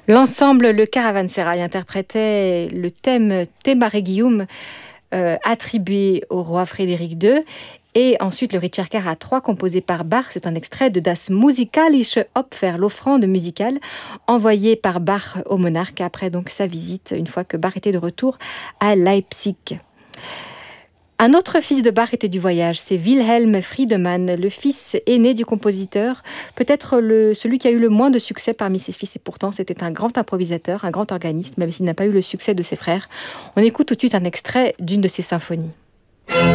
L'ensemble Le Caravansérail interprétait le thème Thema Regium attribué au roi Frédéric II. Et ensuite, le Ricercar à 3, composé par Bach. C'est un extrait de Das musikalische Opfer, l'offrande musicale, envoyée par Bach au monarque après donc sa visite, une fois que Bach était de retour à Leipzig. Un autre fils de Bach était du voyage, c'est Wilhelm Friedemann, le fils aîné du compositeur, peut-être celui qui a eu le moins de succès parmi ses fils, et pourtant c'était un grand improvisateur, un grand organiste, même s'il n'a pas eu le succès de ses frères. On écoute tout de suite un extrait d'une de ses symphonies.